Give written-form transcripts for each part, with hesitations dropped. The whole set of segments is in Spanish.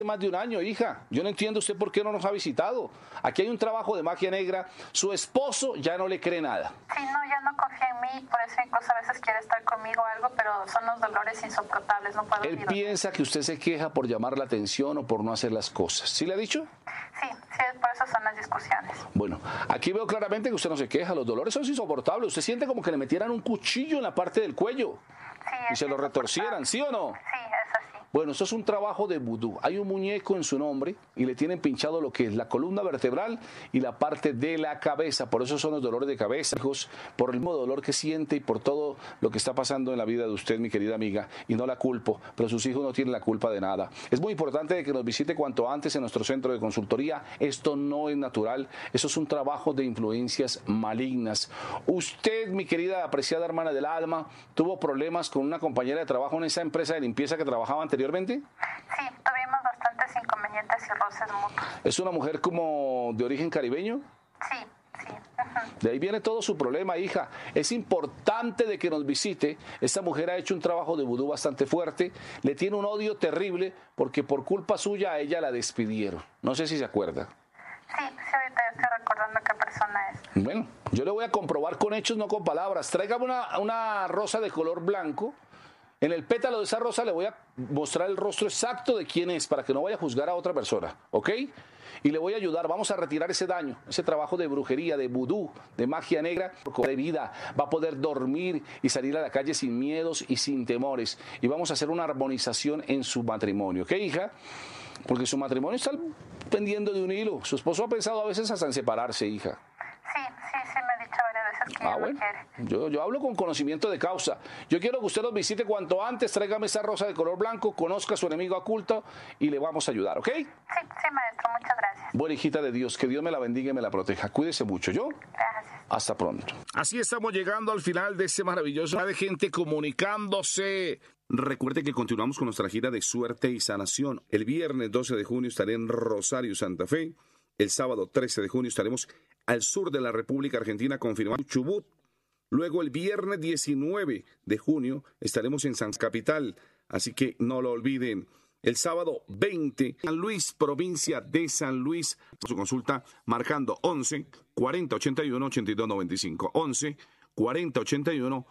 más de un año, hija. Yo no entiendo usted por qué no nos ha visitado. Aquí hay un trabajo de magia negra. Su esposo ya no le cree nada. Sí, no, ya no confía en mí, por eso incluso a veces quiere estar conmigo o algo, pero son los dolores insoportables, no puedo. Él piensa que usted se queja por llamar la atención o por no hacer las cosas. ¿Sí le ha dicho? Sí, por eso son las discusiones. Bueno, aquí veo claramente que usted no se queja. Los dolores son insoportables. Usted siente como que le metieran un cuchillo en la parte del cuello. Sí, y se lo retorcieran, ¿sí o no? Sí, es así. Bueno, eso es un trabajo de vudú. Hay un muñeco en su nombre y le tienen pinchado lo que es la columna vertebral y la parte de la cabeza. Por eso son los dolores de cabeza, hijos, por el mismo dolor que siente y por todo lo que está pasando en la vida de usted, mi querida amiga. Y no la culpo, pero sus hijos no tienen la culpa de nada. Es muy importante que nos visite cuanto antes en nuestro centro de consultoría. Esto no es natural. Eso es un trabajo de influencias malignas. Usted, mi querida apreciada hermana del alma, tuvo problemas con una compañera de trabajo en esa empresa de limpieza que trabajaba anteriormente. Sí, tuvimos bastantes inconvenientes y roces mutuos. ¿Es una mujer como de origen caribeño? Sí. De ahí viene todo su problema, hija. Es importante de que nos visite. Esta mujer ha hecho un trabajo de vudú bastante fuerte. Le tiene un odio terrible porque por culpa suya a ella la despidieron. No sé si se acuerda. Sí, ahorita estoy recordando qué persona es. Bueno, yo le voy a comprobar con hechos, no con palabras. Tráigame una rosa de color blanco. En el pétalo de esa rosa le voy a mostrar el rostro exacto de quién es para que no vaya a juzgar a otra persona, ¿ok? Y le voy a ayudar, vamos a retirar ese daño, ese trabajo de brujería, de vudú, de magia negra, de vida. Va a poder dormir y salir a la calle sin miedos y sin temores. Y vamos a hacer una armonización en su matrimonio, ¿ok, hija? Porque su matrimonio está pendiendo de un hilo. Su esposo ha pensado a veces hasta en separarse, hija. Sí, me ha dicho varias veces que bueno, no quiere. Yo hablo con conocimiento de causa. Yo quiero que usted los visite cuanto antes, tráigame esa rosa de color blanco, conozca a su enemigo oculto y le vamos a ayudar, ¿ok? Sí, maestro, muchas gracias. Buena hijita de Dios, que Dios me la bendiga y me la proteja. Cuídese mucho, ¿yo? Gracias. Hasta pronto. Así estamos llegando al final de este maravilloso de gente comunicándose. Recuerde que continuamos con nuestra gira de suerte y sanación. El viernes 12 de junio estaré en Rosario, Santa Fe. El sábado 13 de junio estaremos al sur de la República Argentina confirmando Chubut. Luego el viernes 19 de junio estaremos en San Capital, así que no lo olviden. El sábado 20, San Luis, provincia de San Luis. Su consulta marcando 11 40 81 82 95. 11 40 81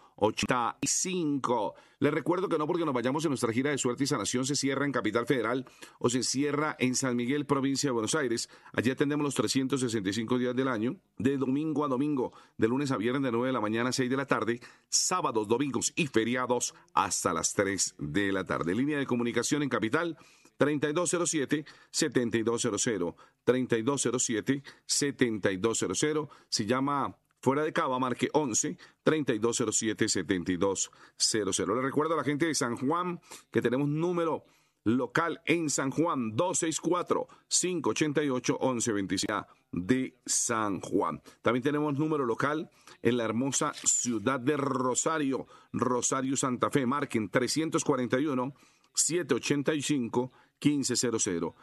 85. Les recuerdo que no porque nos vayamos en nuestra gira de suerte y sanación se cierra en Capital Federal o se cierra en San Miguel, provincia de Buenos Aires. Allí atendemos los 365 días del año, de domingo a domingo, de lunes a viernes de 9 de la mañana a 6 de la tarde, sábados, domingos y feriados hasta las 3 de la tarde. Línea de comunicación en Capital 3207-7200, 3207-7200. Se llama fuera de Cava, marque 11-3207-7200. Le recuerdo a la gente de San Juan que tenemos número local en San Juan, 264-588-1125 de San Juan. También tenemos número local en la hermosa ciudad de Rosario, Rosario Santa Fe, marquen 341-785-1500.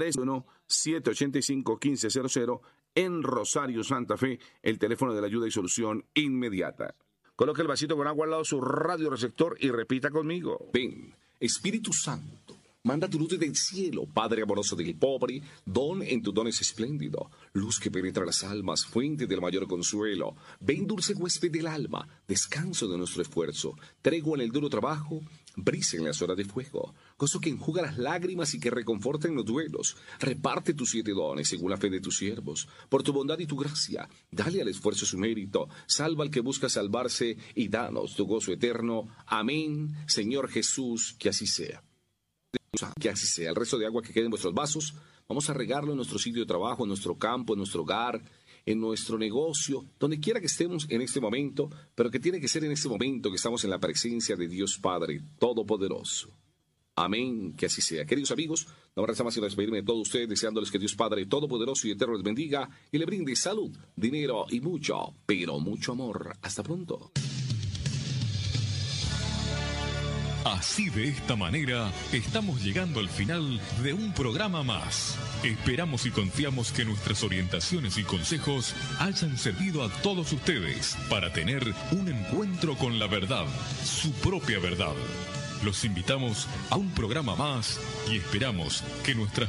341-785-1500 en Rosario, Santa Fe, el teléfono de la ayuda y solución inmediata. Coloque el vasito con agua al lado de su radioreceptor y repita conmigo. Ven, Espíritu Santo, manda tu luz del cielo, Padre amoroso del pobre, don en tu don es espléndido, luz que penetra las almas, fuente del mayor consuelo. Ven, dulce huésped del alma, descanso de nuestro esfuerzo, tregua en el duro trabajo, brisa en las horas de fuego, gozo que enjuga las lágrimas y que reconforta en los duelos. Reparte tus 7 dones según la fe de tus siervos, por tu bondad y tu gracia, dale al esfuerzo su mérito, salva al que busca salvarse y danos tu gozo eterno. Amén, Señor Jesús, que así sea. Que así sea. El resto de agua que quede en vuestros vasos, vamos a regarlo en nuestro sitio de trabajo, en nuestro campo, en nuestro hogar, en nuestro negocio, donde quiera que estemos en este momento, pero que tiene que ser en este momento que estamos en la presencia de Dios Padre Todopoderoso. Amén, que así sea. Queridos amigos, no me resta más que despedirme de todos ustedes, deseándoles que Dios Padre Todopoderoso y Eterno les bendiga y le brinde salud, dinero y mucho, pero mucho amor. Hasta pronto. Así de esta manera, estamos llegando al final de un programa más. Esperamos y confiamos que nuestras orientaciones y consejos hayan servido a todos ustedes para tener un encuentro con la verdad, su propia verdad. Los invitamos a un programa más y esperamos que nuestras